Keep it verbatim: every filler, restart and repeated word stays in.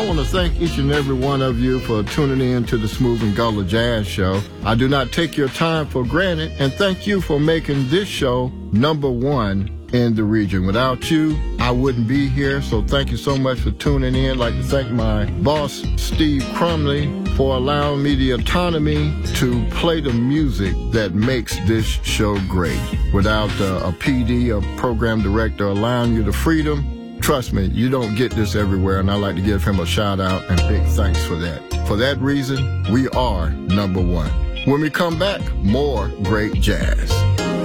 I want to thank each and every one of you for tuning in to the Smooth and Gullah Jazz Show. I do not take your time for granted, and thank you for making this show number one in the region. Without you, I wouldn't be here, so thank you so much for tuning in. I'd like to thank my boss, Steve Crumley, for allowing me the autonomy to play the music that makes this show great. Without uh, a P D, a program director, allowing you the freedom, trust me, you don't get this everywhere, and I'd like to give him a shout out and big thanks for that. For that reason, we are number one. When we come back, more great jazz.